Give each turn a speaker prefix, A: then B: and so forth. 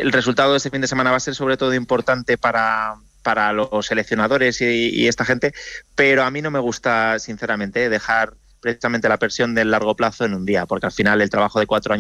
A: el resultado de este fin de semana va a ser sobre todo importante para los seleccionadores y esta gente, pero a mí no me gusta, sinceramente, dejar precisamente la presión del largo plazo en un día, porque al final el trabajo de 4 años